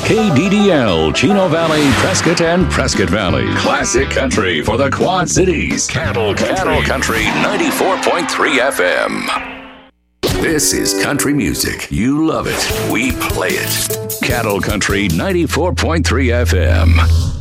KDDL, Chino Valley, Prescott, and Prescott Valley. Classic country for the Quad Cities. Cattle Country 94.3 FM. This is country music. You love it. We play it. Cattle Country 94.3 FM.